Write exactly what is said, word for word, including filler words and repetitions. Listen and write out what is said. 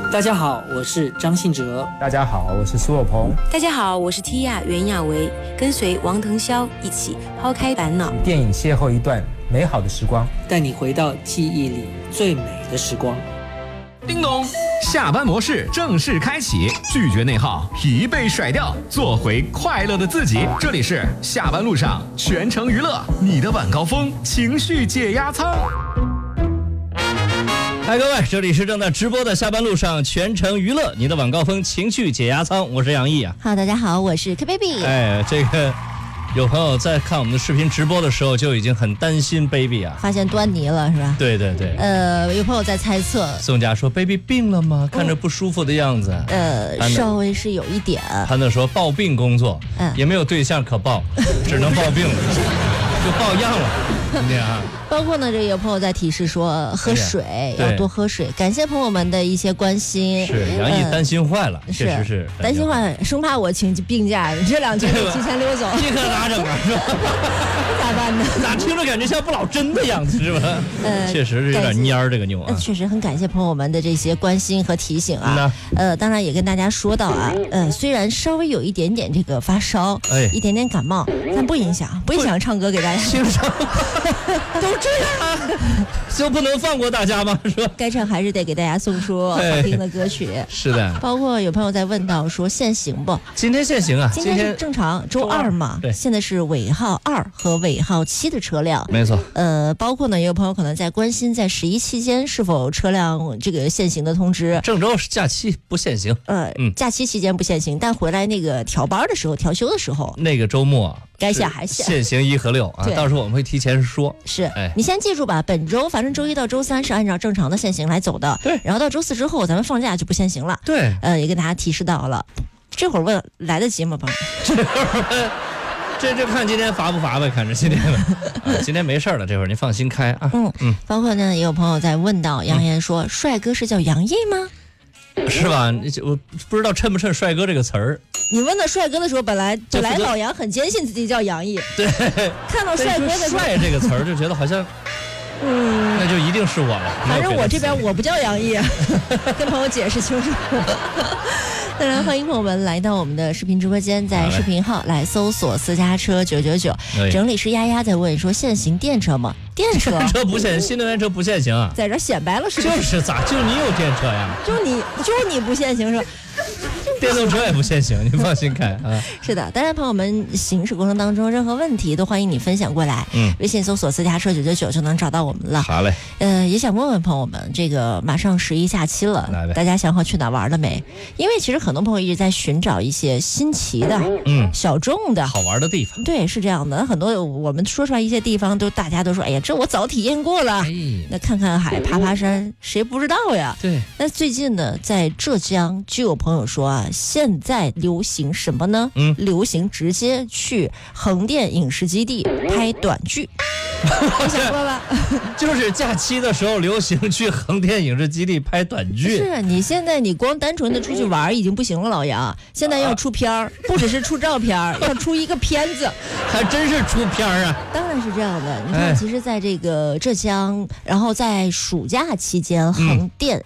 大家好，我是张信哲。 大家好，我是苏有朋。 大家好，我是 Tia 袁娅维，跟随王腾霄一起抛开烦恼， 电影邂逅一段美好的时光， 带你回到记忆里最美的时光。 叮咚，下班模式正式开启，拒绝内耗，疲惫甩掉，做回快乐的自己。这里是下班路上全程娱乐，你的晚高峰情绪解压舱。 嗨，各位，这里是正在直播的下班路上全程娱乐，你的晚高峰情绪解压舱，我是杨毅啊。 好，大家好，我是 K Baby。 哎，这个有朋友在看我们的视频直播的时候就已经很担心 Baby 啊， 发现端倪了是吧？ 对对对。 呃，有朋友在猜测， 宋佳说 Baby 病了吗？看着不舒服的样子。 呃，稍微是有一点。 潘德说抱病工作，嗯，也没有对象可抱，只能抱病了，就抱样了。啊、 包括呢，这有朋友在提示说喝水要多喝水，感谢朋友们的一些关心。 是杨毅担心坏了，呃、确实是担心坏了，生怕我请病假，这两天提前溜走， 你可咋整啊？是吧？ 咋办呢？ 咋听着感觉像不老真的样子是吧？呃，确实是有点蔫儿这个妞啊。 确实很感谢朋友们的这些关心和提醒啊。呃，当然也跟大家说到啊，呃，虽然稍微有一点点这个发烧，哎，一点点感冒，但不影响，不影响唱歌给大家欣赏。都这样啊，就不能放过大家吗？是吧？ 该唱还是得给大家送出好听的歌曲。 是的， 包括有朋友在问到说限行不？ 今天限行啊， 今天是正常周二嘛？对，现在是尾号二和尾号七的车辆。 没错。 呃，包括呢，也有朋友可能在关心，在十一期间是否车辆这个限行的通知。 郑州假期不限行。 呃，嗯，假期期间不限行，但回来那个调班的时候、调休的时候， 那个周末。 该限还限， 限行一和六啊，到时候我们会提前说。 是，哎，你先记住吧，本周反正周一到周三是按照正常的限行来走的， 对。 然后到周四之后，咱们放假就不限行了， 对。 呃，也跟大家提示到了，这会儿问来得及吗，朋友？ 这就看今天罚不罚呗，看着今天了、啊，今天没事了，这会儿您放心开啊。 嗯嗯。包括呢，也有朋友在问到杨岩说，嗯、帅哥是叫杨毅吗？ 是吧？我不知道衬不衬帅哥这个词儿。 你问到帅哥的时候，本来本来老杨很坚信自己叫杨毅， 对， 看到帅哥的时候， 帅这个词儿就觉得好像，嗯，那就一定是我了。 反正我这边我不叫杨毅，跟朋友解释清楚。当然，欢迎朋友们来到我们的视频直播间，在视频号来搜索私家车九九九。整理师丫丫在问说：限行电车吗？电车电车不限，新能源车不限行啊， 在这显摆了是不是？ 就是咋就你有电车呀？ 就你就你不限行是吧？ 电动车也不限行，你放心开啊。 是的，当然朋友们行驶过程当中任何问题都欢迎你分享过来，嗯，微信搜索私家车九九九就能找到我们了。 好嘞。 呃，也想问问朋友们，这个马上十一假期了，大家想好去哪玩了没？因为其实很多朋友一直在寻找一些新奇的、嗯，小众的好玩的地方。 对，是这样的。很多我们说出来一些地方，都大家都说，哎呀，这我早体验过了。哎、那看看海，爬爬山，谁不知道呀？ 对。 那最近呢，在浙江就有朋友说啊。现在流行什么呢？嗯，流行直接去横店影视基地拍短剧。你想过吧？ 就是假期的时候流行去横店影视基地拍短剧。 是你现在你光单纯的出去玩已经不行了，老杨。现在要出片儿，不只是出照片，要出一个片子， 还真是出片儿啊！ 当然是这样的。你看，其实在这个浙江，然后在暑假期间，横店